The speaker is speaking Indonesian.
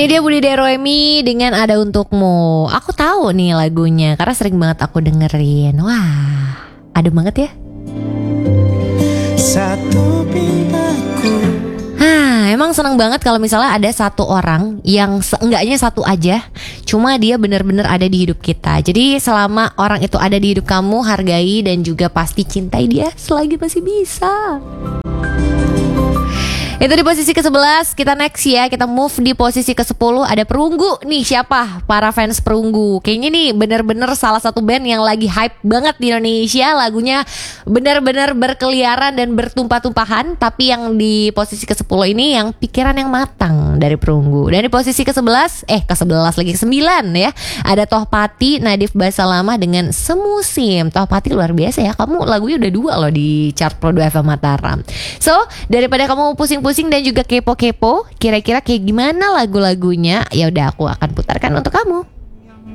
Ini dia Budi Roemi dengan Ada Untukmu. Aku tahu nih lagunya karena sering banget aku dengerin. Wah, adem banget ya. Satu pintaku. Emang seneng banget kalau misalnya ada satu orang yang seenggaknya satu aja, cuma dia benar-benar ada di hidup kita. Jadi selama orang itu ada di hidup kamu, hargai dan juga pasti cintai dia selagi masih bisa. Itu di posisi ke-11. Kita next ya. Kita move di posisi ke-10. Ada Perunggu nih. Siapa? Para fans Perunggu. Kayaknya nih bener-bener salah satu band yang lagi hype banget di Indonesia. Lagunya benar-benar berkeliaran dan bertumpah-tumpahan. Tapi yang di posisi ke-10 ini yang pikiran yang matang dari Perunggu. Dan di posisi ke-11 ke-11 lagi ke-9 ya. Ada Tohpati, Nadif Basalamah dengan Semusim. Tohpati luar biasa ya. Kamu lagunya udah 2 loh di chart Pro 2 FM Mataram. So, daripada kamu pusing-pusing dan juga kepo-kepo, kira-kira kayak gimana lagu-lagunya? Ya udah, aku akan putarkan untuk kamu.